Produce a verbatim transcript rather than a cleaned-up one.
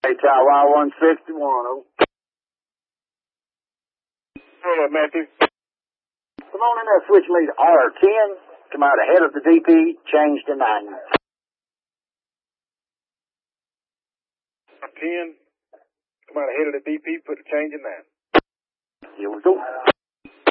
Hey, Tower one sixty-one, oh. Hey, Matthew. Come on in there, switch me to R ten. Come out ahead of the D P, change to nine. ten. Come out ahead of the D P, put the change in that. Here we go.